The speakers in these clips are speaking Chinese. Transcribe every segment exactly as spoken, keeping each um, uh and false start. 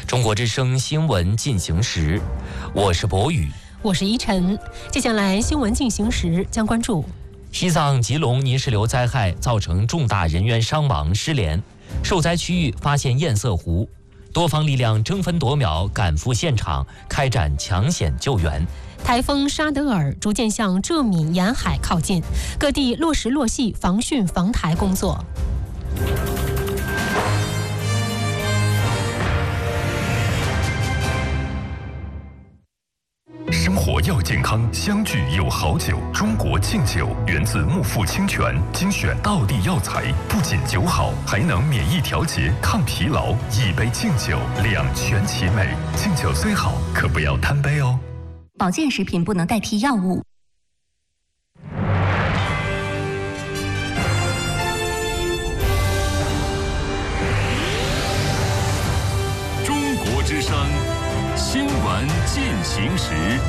中国之声新闻进行时，我是博宇， 我是依晨。接下来新闻进行时将关注： 西藏吉隆泥石流灾害造成重大人员伤亡失联，受灾区域发现堰塞湖，多方力量争分夺秒赶赴现场，开展抢险救援。 台风沙德尔逐渐向浙闽沿海靠近，各地落实落细防汛防台工作。 生活要健康，相聚有好酒。中国敬酒源自木富清泉，精选道地药材，不仅酒好，还能免疫调节、抗疲劳。一杯敬酒，两全其美。敬酒虽好，可不要贪杯哦。 保健食品不能代替药物。 中国之声新闻进行时。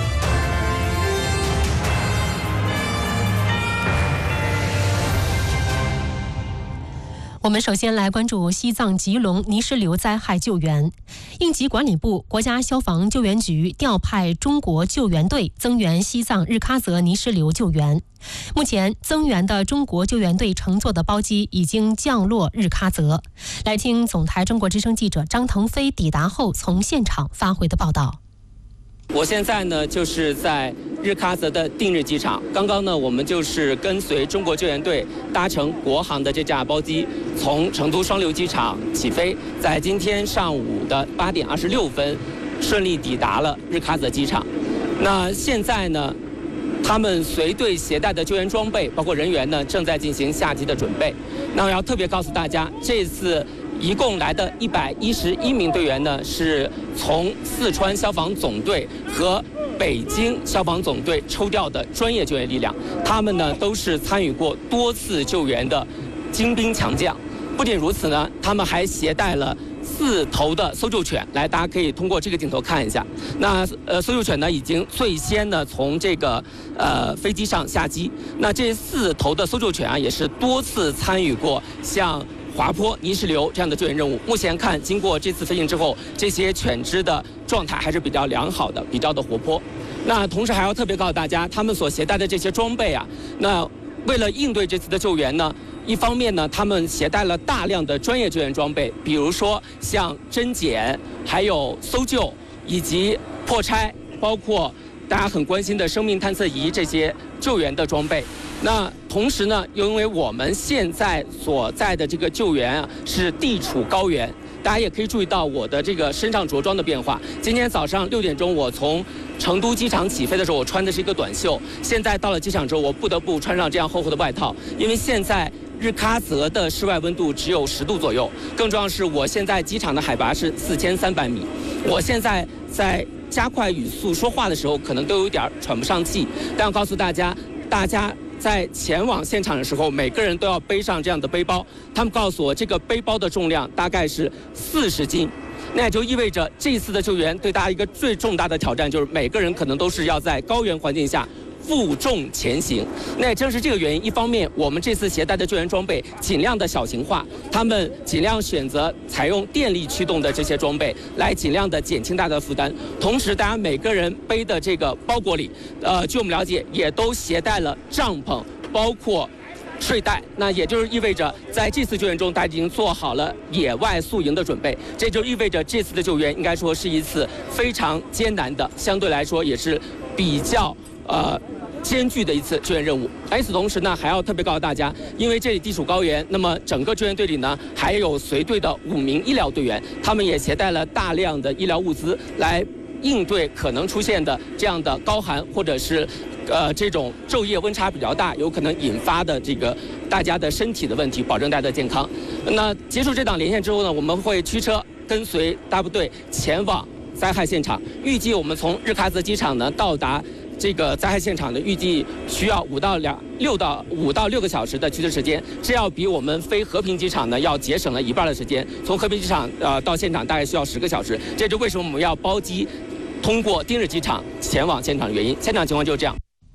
我们首先来关注西藏吉隆泥石流灾害救援。应急管理部、国家消防救援局调派中国救援队增援西藏日喀则泥石流救援。目前，增援的中国救援队乘坐的包机已经降落日喀则。来听总台中国之声记者张腾飞抵达后从现场发回的报道。 我现在呢就是在日喀则的定日机场，刚刚呢我们就是跟随中国救援队搭乘国航的这架包机，从成都双流机场起飞，在今天上午的八点二十六分顺利抵达了日喀则机场。那现在呢，他们随队携带的救援装备，包括人员呢，正在进行下机的准备。那我要特别告诉大家，这次一共来的一百一十一名队员呢，是从四川消防总队和北京消防总队抽调的专业救援力量，他们呢都是参与过多次救援的精兵强将。不仅如此呢，他们还携带了四头的搜救犬，来，大家可以通过这个镜头看一下。那呃，搜救犬呢已经最先呢从这个呃飞机上下机。那这四头的搜救犬啊，也是多次参与过像滑坡、泥石流这样的救援任务。目前看，经过这次飞行之后，这些犬只的状态还是比较良好的，比较的活泼。那同时还要特别告诉大家，他们所携带的这些装备啊，那为了应对这次的救援呢，一方面呢，他们携带了大量的专业救援装备，比如说像侦检、还有搜救以及破拆，包括大家很关心的生命探测仪这些救援的装备。那同时呢，因为我们现在所在的这个救援啊是地处高原，大家也可以注意到我的这个身上着装的变化。今天早上六点钟，我从成都机场起飞的时候，我穿的是一个短袖。现在到了机场之后，我不得不穿上这样厚厚的外套，因为现在日喀则的室外温度只有十度左右。更重要的是，我现在机场的海拔是四千三百米。我现在在加快语速说话的时候，可能都有点喘不上气。但要告诉大家，大家在前往现场的时候，每个人都要背上这样的背包。他们告诉我，这个背包的重量大概是四十斤。那也就意味着这次的救援对大家一个最重大的挑战，就是每个人可能都是要在高原环境下负重前行。那也正是这个原因，一方面我们这次携带的救援装备尽量的小型化，他们尽量选择采用电力驱动的这些装备，来尽量的减轻大家的负担。同时，大家每个人背的这个包裹里，呃，据我们了解，也都携带了帐篷，包括睡袋。那也就是意味着，在这次救援中，大家已经做好了野外宿营的准备。这就意味着这次的救援应该说是一次非常艰难的，相对来说也是比较呃艰巨的一次救援任务。与此同时呢，还要特别告诉大家，因为这里地处高原，那么整个救援队里呢还有随队的五名医疗队员，他们也携带了大量的医疗物资来应对可能出现的这样的高寒或者是呃这种昼夜温差比较大，有可能引发的这个大家的身体的问题，保证大家的健康。那结束这档连线之后呢，我们会驱车跟随大部队前往灾害现场。预计我们从日喀则机场呢到达这个灾害现场呢，预计需要五到两六到五到六个小时的驱车时间，这要比我们飞和平机场呢要节省了一半的时间。从和平机场呃到现场大概需要十个小时，这就为什么我们要包机通过丁日机场前往现场的原因。现场情况就是这样。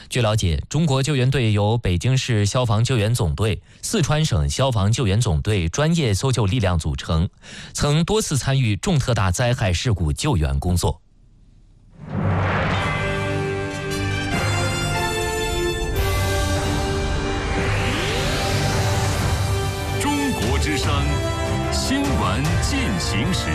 据了解，中国救援队由北京市消防救援总队、四川省消防救援总队专业搜救力量组成，曾多次参与重特大灾害事故救援工作。 中国之声新闻进行时。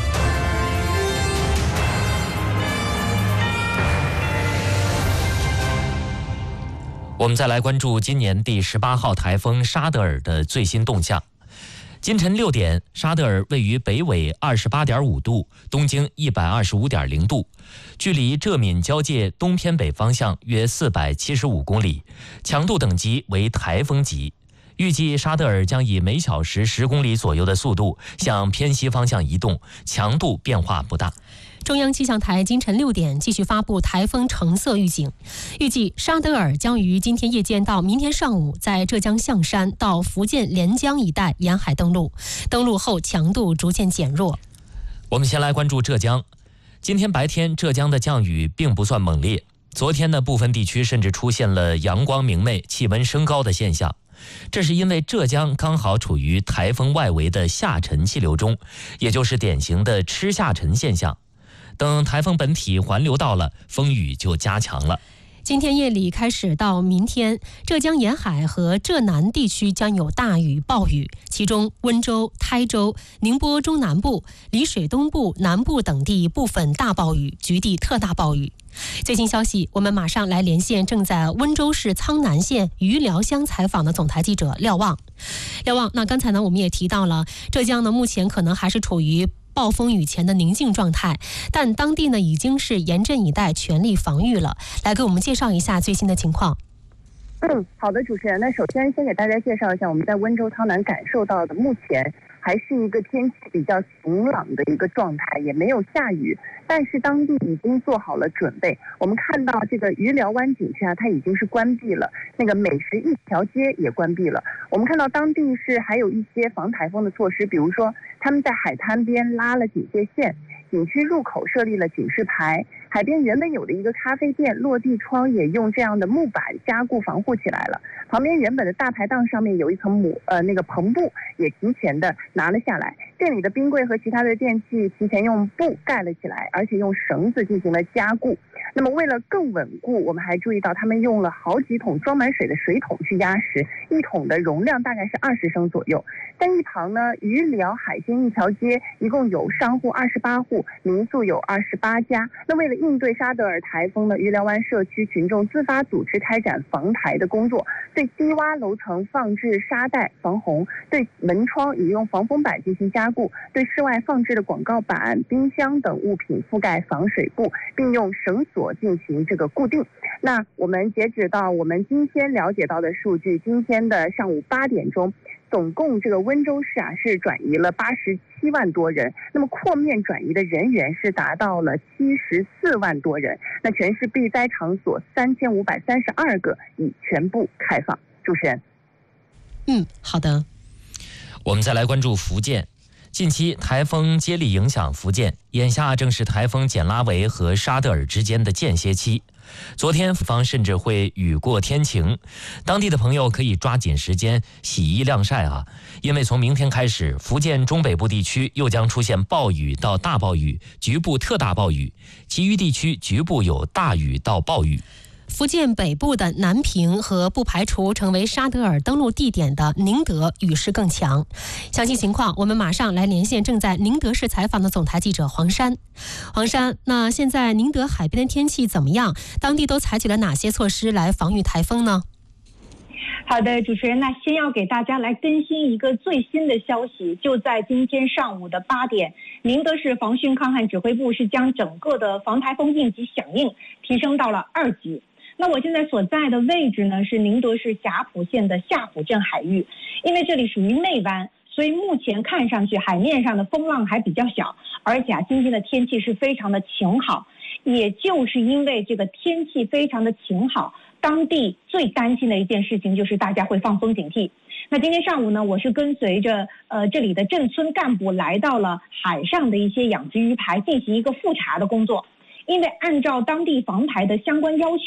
我们再来关注今年第十八号台风沙德尔的最新动向。今晨六点，沙德尔位于北纬二十八点五度，东经一百二十五点零度，距离浙闽交界东偏北方向约四百七十五公里，强度等级为台风级。预计沙德尔将以每小时十公里左右的速度向偏西方向移动，强度变化不大。 中央气象台今晨六点继续发布台风橙色预警，预计沙德尔将于今天夜间到明天上午在浙江象山到福建连江一带沿海登陆，登陆后强度逐渐减弱。 我们先来关注浙江，今天白天浙江的降雨并不算猛烈，昨天呢部分地区甚至出现了阳光明媚、气温升高的现象。这是因为浙江刚好处于台风外围的下沉气流中，也就是典型的吃下沉现象。等台风本体环流到了，风雨就加强了。 今天夜里开始到明天，浙江沿海和浙南地区将有大雨暴雨，其中温州、台州、宁波中南部、丽水东部、南部等地部分大暴雨，局地特大暴雨。最新消息，我们马上来连线正在温州市苍南县余寮乡采访的总台记者廖望。廖望，那刚才呢我们也提到了，浙江呢目前可能还是处于暴风雨前的宁静状态，但当地呢已经是严阵以待，全力防御了。来给我们介绍一下最新的情况。 嗯，好的，主持人。那首先先给大家介绍一下我们在温州苍南感受到的，目前还是一个天气比较晴朗的一个状态，也没有下雨，但是当地已经做好了准备。我们看到这个余寮湾景区啊，它已经是关闭了，那个美食一条街也关闭了。我们看到当地是还有一些防台风的措施，比如说他们在海滩边拉了警戒线，景区入口设立了警示牌，海边原本有的一个咖啡店落地窗也用这样的木板加固防护起来了。旁边原本的大排档上面有一层母呃那个篷布也提前的拿了下来，店里的冰柜和其他的电器提前用布盖了起来，而且用绳子进行了加固。那么为了更稳固，我们还注意到他们用了好几桶装满水的水桶去压实，一桶的容量大概是二十升左右。在一旁呢，余寮海鲜一条街一共有商户二十八户，民宿有二十八家。那为了应对沙德尔台风呢，余寮湾社区群众自发组织开展防台的工作，对低洼楼层放置沙袋防洪，对门窗已用防风板进行加固，对室外放置的广告板、冰箱等物品覆盖防水布，并用绳索进行这个固定。那我们截止到我们今天了解到的数据，今天的上午八点钟，总共这个温州市啊是转移了八十七万多人，那么扩面转移的人员是达到了七十四万多人。那全市避灾场所三千五百三十二个已全部开放。主持人， 嗯，好的。 我们再来关注福建。近期台风接力影响福建，眼下正是台风简拉维和沙德尔之间的间歇期。昨天福方甚至会雨过天晴，当地的朋友可以抓紧时间洗衣晾晒啊，因为从明天开始，福建中北部地区又将出现暴雨到大暴雨，局部特大暴雨，其余地区局部有大雨到暴雨。 福建北部的南平和不排除成为沙德尔登陆地点的宁德雨势更强。详细情况，我们马上来连线正在宁德市采访的总台记者黄山。黄山，那现在宁德海边的天气怎么样？当地都采取了哪些措施来防御台风呢？ 好的，主持人，那先要给大家来更新一个最新的消息，就在今天上午的八点，宁德市防汛抗旱指挥部是将整个的防台风应急响应提升到了二级。那我现在所在的位置呢，是宁德市霞浦县的下浦镇海域，因为这里属于内湾，所以目前看上去海面上的风浪还比较小，而且啊，今天的天气是非常的晴好。也就是因为这个天气非常的晴好，当地最担心的一件事情就是大家会放风警惕。那今天上午呢，我是跟随着呃这里的镇村干部来到了海上的一些养殖鱼排进行一个复查的工作。因为按照当地防台的相关要求，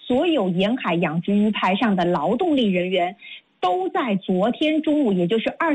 所有沿海养殖鱼排上的劳动力人员都在昨天中午，也就是二